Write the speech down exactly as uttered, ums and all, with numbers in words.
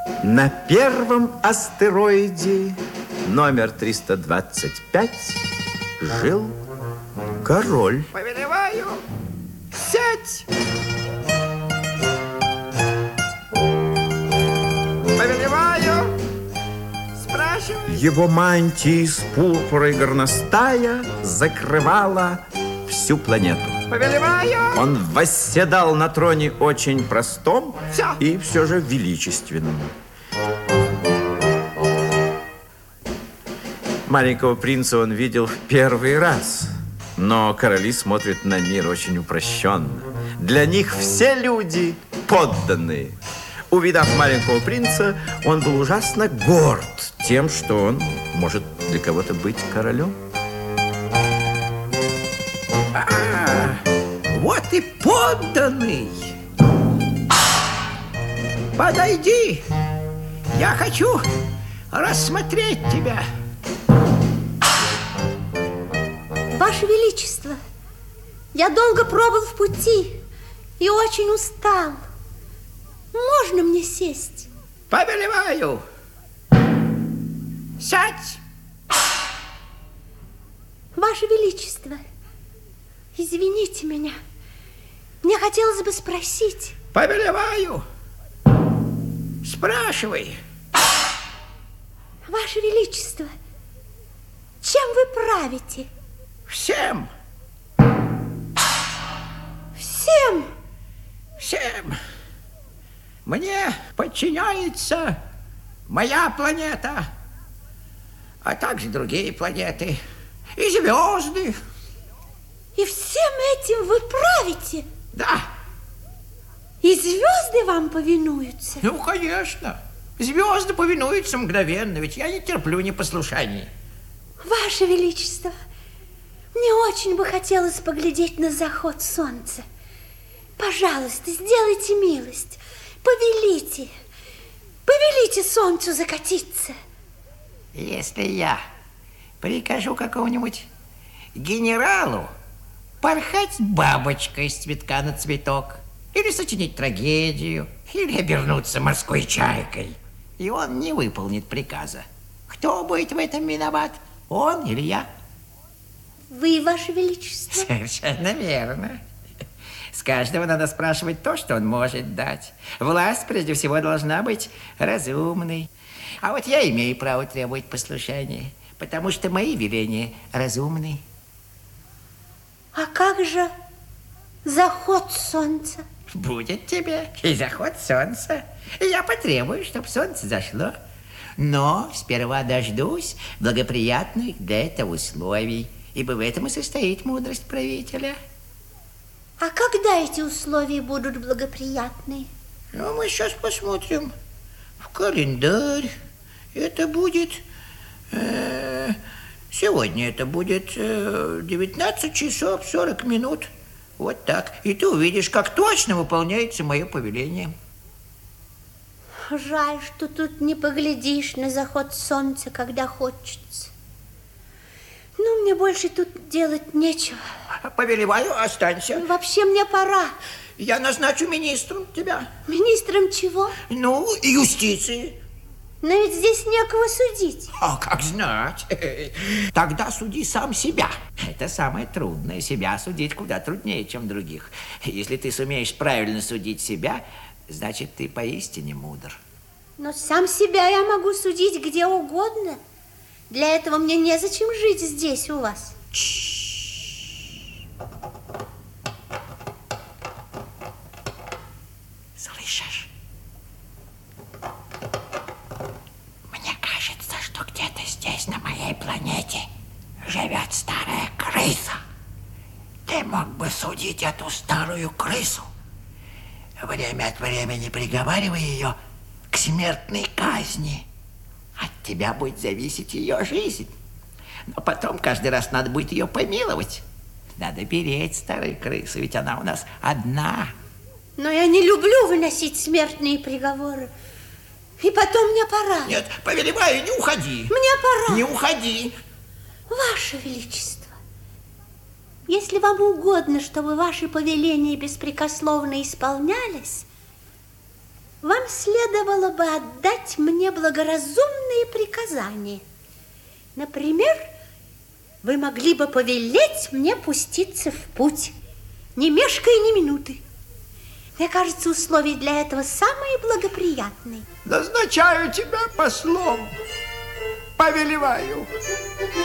На первом астероиде номер триста двадцать пять жил король. Повелеваю, сядь! Повелеваю, спрашивай. Его мантия из пурпура и горностая закрывала всю планету. Повелеваю. Он восседал на троне очень простом Все. и все же величественном. Маленького принца он видел в первый раз, но короли смотрят на мир очень упрощенно. Для них все люди подданные. Увидав маленького принца, он был ужасно горд тем, что он может для кого-то быть королем. А, вот и подданный. Подойди. Я хочу рассмотреть тебя. Ваше Величество, я долго пробыл в пути и очень устал. Можно мне сесть? Повелеваю. Сядь. Ваше Величество, извините меня. Мне хотелось бы спросить. Повелеваю. Спрашивай. Ваше Величество, чем вы правите? Всем. Всем? Всем. Мне подчиняется моя планета, а также другие планеты и звезды. И всем этим вы правите? Да. И звезды вам повинуются? Ну, конечно. Звезды повинуются мгновенно, ведь я не терплю непослушания. Ваше Величество, мне очень бы хотелось поглядеть на заход солнца. Пожалуйста, сделайте милость. Повелите, повелите солнцу закатиться. Если я прикажу какому-нибудь генералу порхать с бабочкой с цветка на цветок, или сочинить трагедию, или обернуться морской чайкой, и он не выполнит приказа, кто будет в этом виноват, он или я? Вы, Ваше Величество. Совершенно верно. С каждого надо спрашивать то, что он может дать. Власть, прежде всего, должна быть разумной. А вот я имею право требовать послушания, потому что мои веления разумны. А как же заход солнца? Будет тебе и заход солнца. Я потребую, чтобы солнце зашло. Но сперва дождусь благоприятных для этого условий, ибо в этом и состоит мудрость правителя. А когда эти условия будут благоприятны? Ну, мы сейчас посмотрим в календарь. Это будет... Э, сегодня это будет э, девятнадцать часов сорок минут. Вот так. И ты увидишь, как точно выполняется мое повеление. Жаль, что тут не поглядишь на заход солнца, когда хочется. Ну, мне больше тут делать нечего. Повелеваю, останься. Вообще мне пора. Я назначу министром тебя. Министром чего? Ну, юстиции. Но ведь здесь некого судить. А как знать? Тогда суди сам себя. Это самое трудное. Себя судить куда труднее, чем других. Если ты сумеешь правильно судить себя, значит, ты поистине мудр. Но сам себя я могу судить где угодно. Для этого мне незачем жить здесь у вас. Слышишь? Мне кажется, что где-то здесь, на моей планете, живет старая крыса. Ты мог бы судить эту старую крысу. Время от времени приговаривай ее к смертной казни. От тебя будет зависеть ее жизнь. Но потом каждый раз надо будет ее помиловать. Надо беречь старую крысу, ведь она у нас одна. Но я не люблю выносить смертные приговоры. И потом мне пора. Нет, повелеваю, не уходи. Мне пора. Не уходи. Ваше Величество, если вам угодно, чтобы ваши повеления беспрекословно исполнялись, вам следовало бы отдать мне благоразумные приказания. Например, вы могли бы повелеть мне пуститься в путь, не мешкая ни минуты. Мне кажется, условия для этого самые благоприятные. Назначаю тебя послом. Повелеваю.